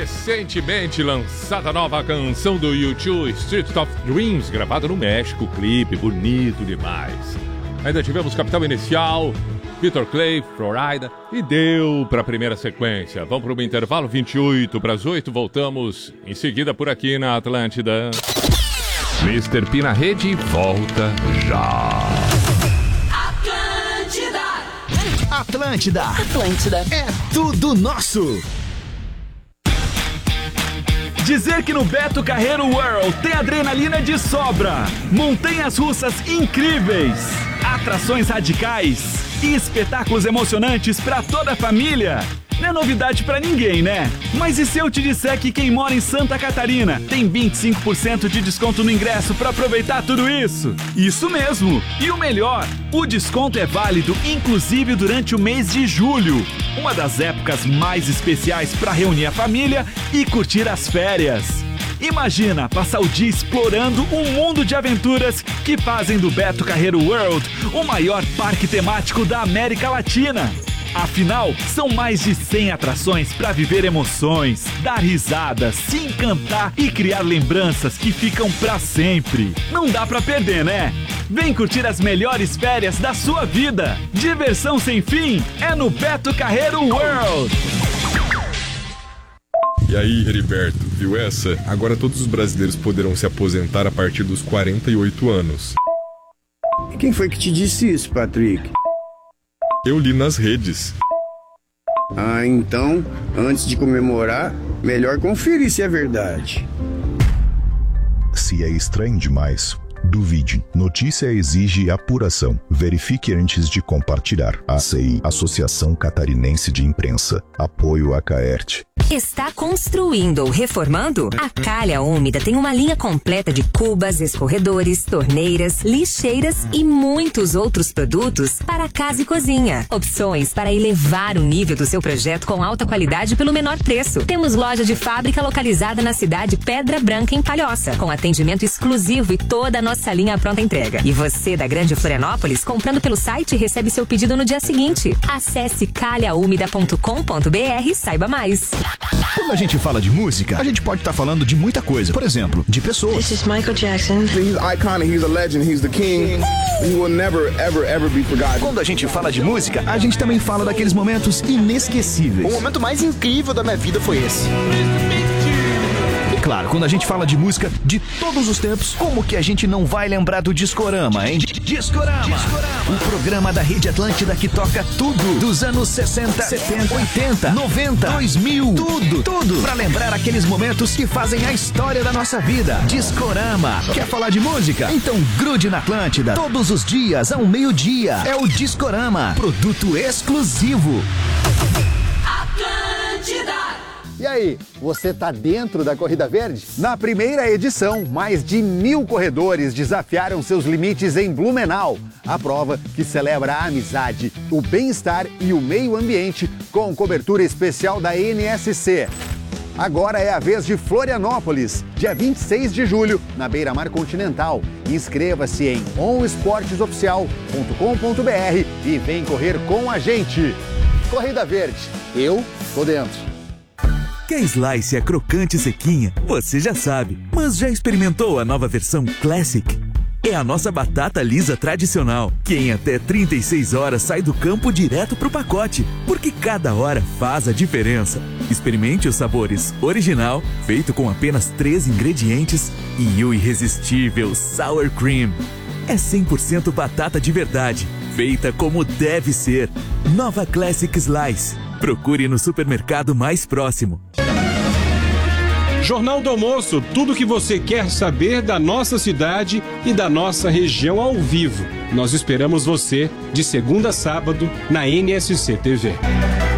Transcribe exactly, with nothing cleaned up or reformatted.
Recentemente lançada a nova canção do U dois, Street of Dreams, gravada no México, clipe bonito demais. Ainda tivemos Capital Inicial, Victor Clay, Florida e deu para a primeira sequência. Vamos para o intervalo, vinte e oito para as oito, voltamos em seguida por aqui na Atlântida. mister P na rede volta já. Atlântida! Atlântida! Atlântida! É tudo nosso! Dizer que no Beto Carreiro World tem adrenalina de sobra, montanhas russas incríveis, atrações radicais e espetáculos emocionantes para toda a família. Não é novidade pra ninguém, né? Mas e se eu te disser que quem mora em Santa Catarina tem vinte e cinco por cento de desconto no ingresso pra aproveitar tudo isso? Isso mesmo! E o melhor, o desconto é válido inclusive durante o mês de julho, uma das épocas mais especiais pra reunir a família e curtir as férias. Imagina passar o dia explorando um mundo de aventuras que fazem do Beto Carreiro World o maior parque temático da América Latina. Afinal, são mais de cem atrações para viver emoções, dar risadas, se encantar e criar lembranças que ficam para sempre. Não dá para perder, né? Vem curtir as melhores férias da sua vida. Diversão sem fim é no Beto Carreiro World. E aí, Heriberto, viu essa? Agora todos os brasileiros poderão se aposentar a partir dos quarenta e oito anos. Quem foi que te disse isso, Patrick? Eu li nas redes. Ah, então, antes de comemorar, melhor conferir se é verdade. Se é estranho demais, duvide. Notícia exige apuração. Verifique antes de compartilhar. A C I, Associação Catarinense de Imprensa. Apoio a Caerte. Está construindo ou reformando? A Calha Úmida tem uma linha completa de cubas, escorredores, torneiras, lixeiras e muitos outros produtos para casa e cozinha. Opções para elevar o nível do seu projeto com alta qualidade pelo menor preço. Temos loja de fábrica localizada na cidade Pedra Branca, em Palhoça, com atendimento exclusivo e toda a nossa linha pronta entrega. E você da Grande Florianópolis, comprando pelo site, recebe seu pedido no dia seguinte. Acesse calha úmida ponto com ponto b r e saiba mais. Quando a gente fala de música, a gente pode estar tá falando de muita coisa. Por exemplo, de pessoas. This is Michael Jackson. He's iconic, he's a legend, he's the king. He will never, ever, ever be forgotten. Quando a gente fala de música, a gente também fala daqueles momentos inesquecíveis. O momento mais incrível da minha vida foi esse. E claro, quando a gente fala de música de todos os tempos, como que a gente não vai lembrar do Discorama, hein? Discorama! Discorama. O programa da Rede Atlântida que toca tudo dos anos sessenta, setenta, oitenta, noventa, dois mil. Tudo, tudo. Pra lembrar aqueles momentos que fazem a história da nossa vida. Discorama. Quer falar de música? Então grude na Atlântida. Todos os dias, ao meio-dia. É o Discorama. Produto exclusivo. Atlântida! E aí, você tá dentro da Corrida Verde? Na primeira edição, mais de mil corredores desafiaram seus limites em Blumenau. A prova que celebra a amizade, o bem-estar e o meio ambiente com cobertura especial da N S C. Agora é a vez de Florianópolis, dia vinte e seis de julho, na Beira-Mar Continental. Inscreva-se em on esportes oficial ponto com ponto b r e vem correr com a gente. Corrida Verde, eu tô dentro. Que a Slice é crocante e sequinha, você já sabe. Mas já experimentou a nova versão Classic? É a nossa batata lisa tradicional, que em até trinta e seis horas sai do campo direto pro pacote, porque cada hora faz a diferença. Experimente os sabores original, feito com apenas três ingredientes, e o irresistível Sour Cream. É cem por cento batata de verdade, feita como deve ser. Nova Classic Slice. Procure no supermercado mais próximo. Jornal do Almoço, tudo o que você quer saber da nossa cidade e da nossa região ao vivo. Nós esperamos você de segunda a sábado na N S C T V.